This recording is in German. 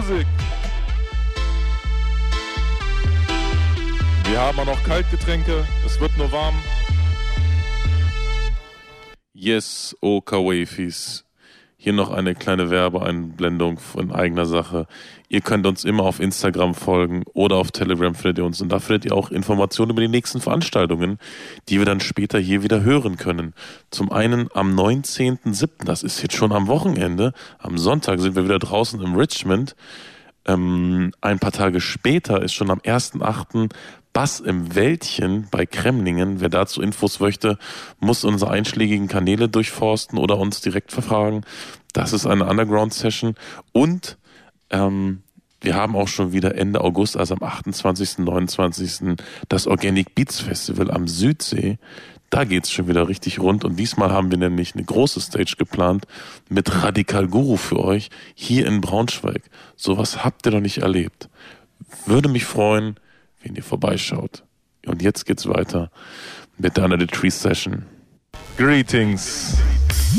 Music. Wir haben auch noch Kaltgetränke, es wird nur warm. Yes, oh Kawafis. Hier noch eine kleine Werbeeinblendung von eigener Sache. Ihr könnt uns immer auf Instagram folgen oder auf Telegram findet ihr uns. Und da findet ihr auch Informationen über die nächsten Veranstaltungen, die wir dann später hier wieder hören können. Zum einen am 19.07., das ist jetzt schon am Wochenende. Am Sonntag sind wir wieder draußen im Richmond. Ein paar Tage später ist schon am 1.08. Bass im Wäldchen bei Kremlingen. Wer dazu Infos möchte, muss unsere einschlägigen Kanäle durchforsten oder uns direkt verfragen. Das ist eine Underground-Session. Und wir haben auch schon wieder Ende August, also am 28., 29. das Organic Beats Festival am Südsee. Da geht's schon wieder richtig rund. Und diesmal haben wir nämlich eine große Stage geplant mit Radikal Guru für euch hier in Braunschweig. Sowas habt ihr noch nicht erlebt. Würde mich freuen, wenn ihr vorbeischaut. Und jetzt geht's weiter mit der Under the Tree Session. Greetings.